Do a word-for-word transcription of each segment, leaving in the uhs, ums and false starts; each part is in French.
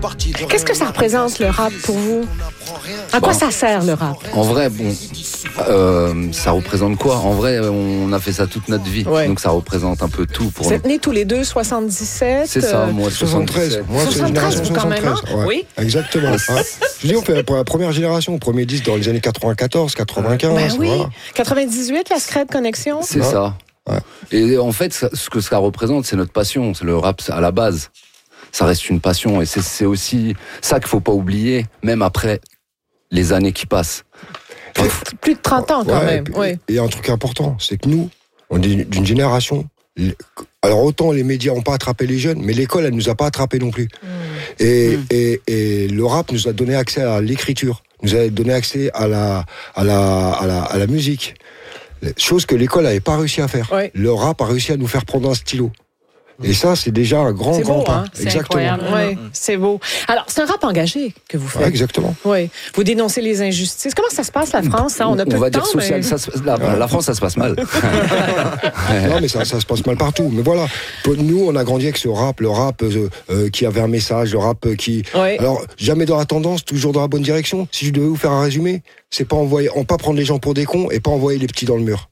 Qu'est-ce que ça représente le rap pour vous? À quoi Bon. ça sert le rap? En vrai, bon, euh, ça représente quoi? En vrai, on a fait ça toute notre vie, Ouais. donc ça représente un peu tout pour Vous nous. êtes nés tous les deux soixante-dix-sept? C'est ça, euh, moi soixante-treize. soixante-dix-sept. Moi, c'est une soixante-treize, génération vous, quand même, hein? soixante-treize. Ouais. Oui. Exactement. Hein. Je dis, on fait la première génération, premier disque dans les années quatre-vingt-quatorze, quatre-vingt-quinze. Ben oui. Voilà. quatre-vingt-dix-huit, la Secret Connexion? C'est Ouais. ça. Ouais. Et en fait, ça- ce que ça représente, c'est notre passion. C'est le rap à la base. Ça reste une passion, et c'est, c'est aussi ça qu'il faut pas oublier, même après les années qui passent. Plus, plus de trente ans, quand Ouais, même. et puis- Oui. Et un truc important, c'est que nous, on est d'une génération. Alors autant les médias n'ont pas attrapé les jeunes, mais l'école, elle nous a pas attrapé non plus. Mm. Et, Mm. et, et le rap nous a donné accès à l'écriture, nous a donné accès à la, à la, à la, à la musique. Chose que l'école n'avait pas réussi à faire. Ouais. Le rap a réussi à nous faire prendre un stylo. Et ça, c'est déjà un grand, C'est grand beau, pas. hein? C'est Exactement. incroyable. Oui, c'est beau. Alors, c'est un rap engagé que vous Ouais, faites. exactement. Oui. Vous dénoncez les injustices. Comment ça se passe, la France? Hein? On a peu on va de dire temps, social, mais... ça se- la, la France, ça se passe mal. Non, mais ça, ça se passe mal partout. Mais voilà, pour nous, on a grandi avec ce rap, le rap euh, euh, qui avait un message, le rap euh, qui... Oui. Alors, jamais dans la tendance, toujours dans la bonne direction. Si je devais vous faire un résumé, c'est pas envoyer, on pas prendre les gens pour des cons et pas envoyer les petits dans le mur.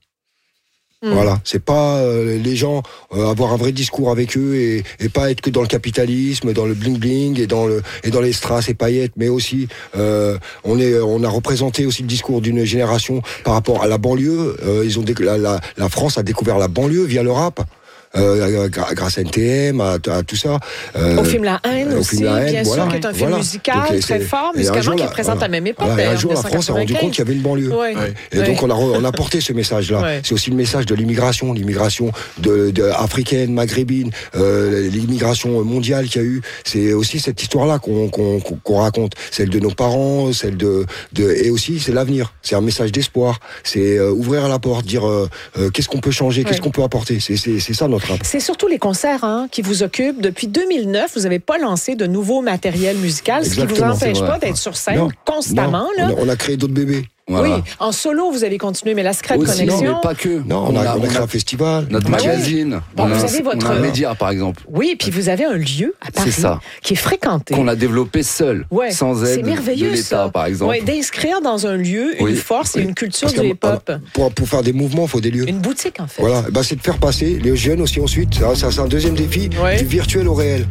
Mm. Voilà, c'est pas euh, les gens euh, avoir un vrai discours avec eux et, et pas être que dans le capitalisme, dans le bling bling et dans le et dans les strass et paillettes, mais aussi euh, on est on a représenté aussi le discours d'une génération par rapport à la banlieue. Euh, ils ont déc- la, la, la France a découvert la banlieue via le rap. Euh, gra- grâce à N T M, à, à tout ça. Euh, Au film La Haine au aussi, film La Haine, bien voilà, sûr, qui est un film voilà. musical Donc, et très c'est- fort, et un musicalement, jour, qui là, représente voilà. la même époque, Voilà, et un d'ailleurs, jour, la France s'est rendu compte qu'il y avait une banlieue. Oui. Et Oui. donc on a, re- on a porté ce message-là. Ouais. C'est aussi le message de l'immigration, l'immigration de, de africaine, maghrébine, euh, l'immigration mondiale qu'il y a eu. C'est aussi cette histoire-là qu'on, qu'on, qu'on raconte, celle de nos parents, celle de, de et aussi c'est l'avenir. C'est un message d'espoir. C'est euh, ouvrir la porte, dire euh, euh, qu'est-ce qu'on peut changer, qu'est-ce Ouais. qu'on peut apporter. C'est, c'est, c'est ça notre rap. C'est surtout les concerts hein, qui vous occupent. Depuis deux mille neuf, vous n'avez pas lancé de nouveau matériel musical, ce qui ne vous Exactement, empêche c'est pas vrai. d'être sur scène Non, constamment. non, là. on, a, on a créé d'autres bébés. Voilà. Oui, en solo, vous avez continué, mais la Secret Aussi, Connexion... mais pas que. Non, on, a, on a créé un festival. notre Ah oui. magazine. Bon, on, vous a, avez votre- on a un média, par exemple, Oui, puis vous avez un lieu à Paris C'est ça. qui est fréquenté. qu'on a développé seul, Ouais, sans c'est aide de merveilleux, l'État, ça. par exemple. Ouais, d'inscrire dans un lieu une Oui. force et Oui. une culture Parce du que, hip-hop. Pour, pour faire des mouvements, il faut des lieux. Une boutique, en fait. Voilà, bah, c'est de faire passer les jeunes aussi ensuite. Ça, ça, c'est un deuxième défi, Ouais. du virtuel au réel.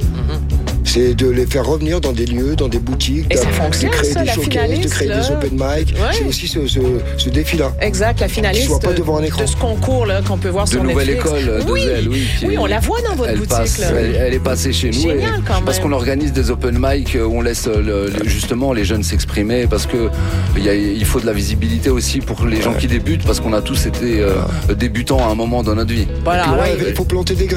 C'est de les faire revenir dans des lieux, dans des boutiques, Et de, ça fonctionne, de créer ça, des la showcases, de finaliste, créer là. des open mic. Ouais. C'est aussi ce, ce, ce défi-là. Exact, la finaliste Qu'ils soient pas devant un écran. de ce concours-là qu'on peut voir De sur nouvelle Netflix. école euh, de oui. Zelle, oui. qui Oui, est- on la voit dans votre elle boutique. passe, là. elle, elle est passée chez nous. Génial, et- quand même. Parce qu'on organise des open mic où on laisse euh, le- le- justement les jeunes s'exprimer, parce que il y a- il faut de la visibilité aussi pour les gens qui débutent, parce qu'on a tous été euh, débutants à un moment dans notre vie. Voilà, Puis, ouais, ouais. il faut planter des